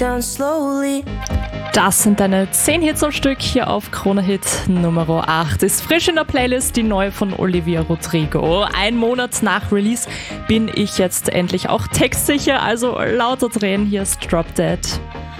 down slowly. Das sind deine 10 Hits am Stück hier auf Krone-Hit Nummer 8. Ist frisch in der Playlist, die neue von Olivia Rodrigo. 1 Monat nach Release bin ich jetzt endlich auch textsicher, also lauter drehen, hier ist Drop Dead.